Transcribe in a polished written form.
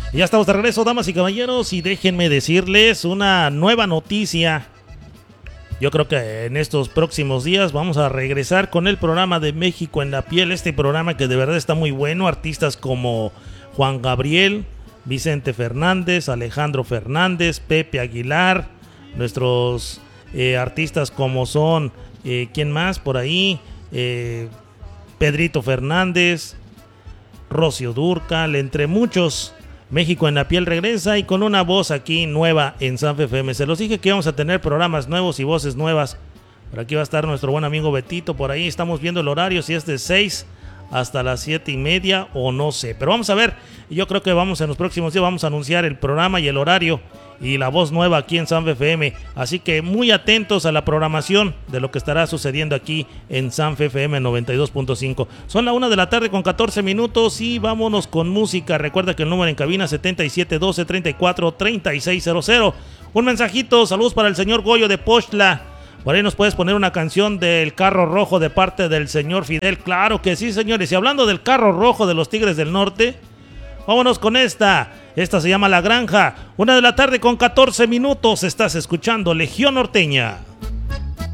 Ya estamos de regreso, damas y caballeros, y déjenme decirles una nueva noticia. Yo creo que en estos próximos días vamos a regresar con el programa de México en la piel, este programa que de verdad está muy bueno. Artistas como Juan Gabriel, Vicente Fernández, Alejandro Fernández, Pepe Aguilar, nuestros artistas como son, ¿quién más por ahí? Pedrito Fernández, Rocío Dúrcal, entre muchos. México en la piel regresa y con una voz aquí nueva en Sanfe FM. Se los dije que íbamos a tener programas nuevos y voces nuevas. Por aquí va a estar nuestro buen amigo Betito. Por ahí estamos viendo el horario, si es de 6 hasta las 7:30 o no sé. Pero vamos a ver. Yo creo que vamos en los próximos días vamos a anunciar el programa y el horario y la voz nueva aquí en Sanfe FM. Así que muy atentos a la programación de lo que estará sucediendo aquí en Sanfe FM 92.5. Son la 1:14 p.m. y vámonos con música. Recuerda que el número en cabina 7712-34-3600. Un mensajito, saludos para el señor Goyo de Pochtla. Por ahí nos puedes poner una canción del Carro Rojo de parte del señor Fidel. Claro que sí, señores. Y hablando del Carro Rojo de los Tigres del Norte, vámonos con esta. Esta se llama La Granja. 1:14 p.m. Estás escuchando Legión Norteña.